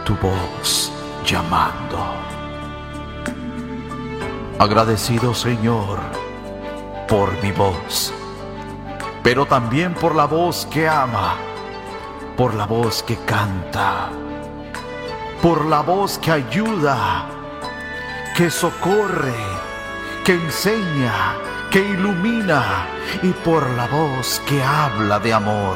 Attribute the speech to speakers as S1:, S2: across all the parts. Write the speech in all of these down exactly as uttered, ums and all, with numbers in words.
S1: tu voz llamando. Agradecido, Señor, por mi voz, pero también por la voz que ama, por la voz que canta, por la voz que ayuda, que socorre, que enseña, que ilumina, y por la voz que habla de amor.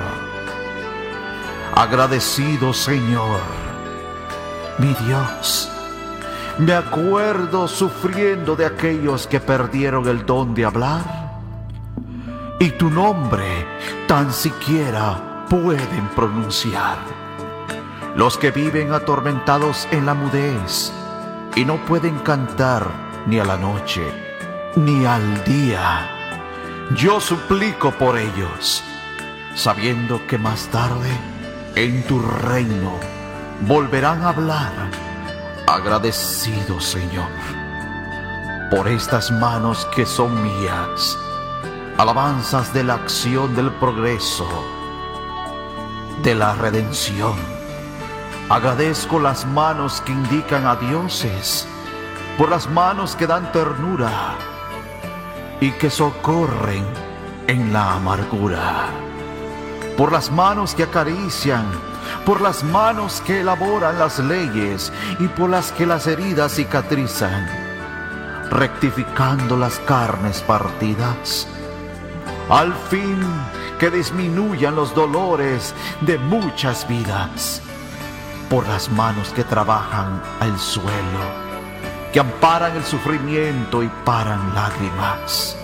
S1: Agradecido, Señor, mi Dios. Me acuerdo sufriendo de aquellos que perdieron el don de hablar y tu nombre tan siquiera pueden pronunciar. Los que viven atormentados en la mudez y no pueden cantar ni a la noche ni al día. Yo suplico por ellos, sabiendo que más tarde en tu reino volverán a hablar. Agradecido, Señor, por estas manos que son mías, alabanzas de la acción del progreso, de la redención. Agradezco las manos que indican a dioses, por las manos que dan ternura y que socorren en la amargura, por las manos que acarician, por las manos que elaboran las leyes y por las que las heridas cicatrizan, rectificando las carnes partidas, al fin que disminuyan los dolores de muchas vidas, por las manos que trabajan al suelo, que amparan el sufrimiento y paran lágrimas,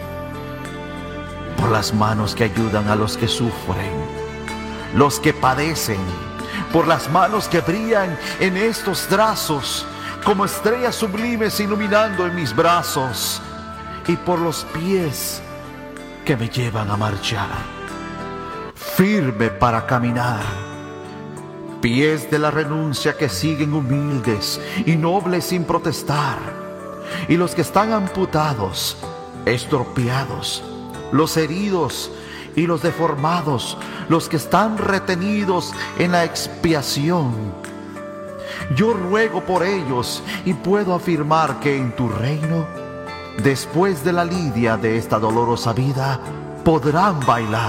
S1: por las manos que ayudan a los que sufren, los que padecen, por las manos que brillan en estos trazos como estrellas sublimes iluminando en mis brazos, y por los pies que me llevan a marchar, firme para caminar, pies de la renuncia que siguen humildes y nobles sin protestar, y los que están amputados, estropeados, los heridos y los deformados, los que están retenidos en la expiación. Yo ruego por ellos y puedo afirmar que en tu reino, después de la lidia de esta dolorosa vida, podrán bailar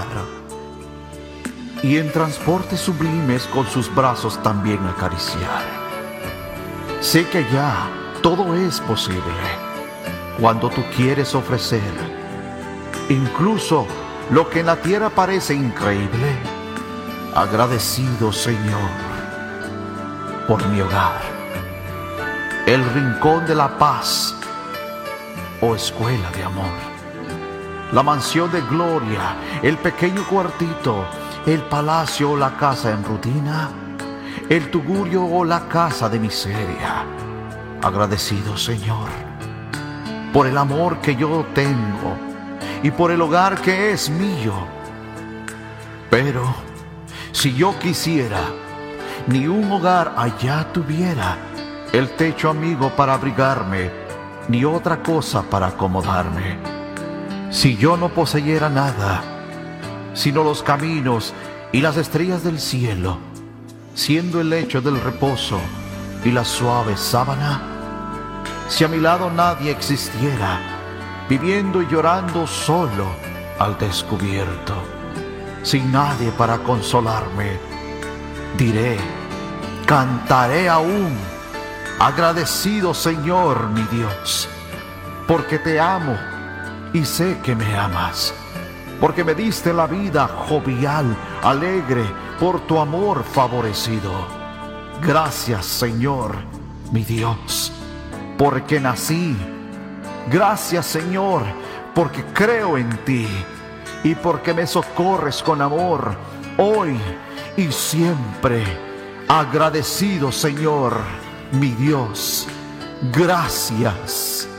S1: y en transportes sublimes con sus brazos también acariciar. Sé que ya todo es posible cuando tú quieres ofrecer incluso lo que en la tierra parece increíble. Agradecido, Señor, por mi hogar, el rincón de la paz o escuela de amor, la mansión de gloria, el pequeño cuartito, el palacio o la casa en rutina, el tugurio o la casa de miseria. Agradecido, Señor, por el amor que yo tengo y por el hogar que es mío. Pero si yo quisiera, ni un hogar allá tuviera, el techo amigo para abrigarme, ni otra cosa para acomodarme. Si yo no poseyera nada, sino los caminos y las estrellas del cielo, siendo el lecho del reposo y la suave sábana, si a mi lado nadie existiera, viviendo y llorando solo al descubierto, sin nadie para consolarme, diré, cantaré aún, agradecido, Señor mi Dios, porque te amo y sé que me amas, porque me diste la vida jovial, alegre, por tu amor favorecido. Gracias, Señor mi Dios, porque nací. Gracias, Señor, porque creo en ti y porque me socorres con amor hoy y siempre. Agradecido, Señor, mi Dios. Gracias.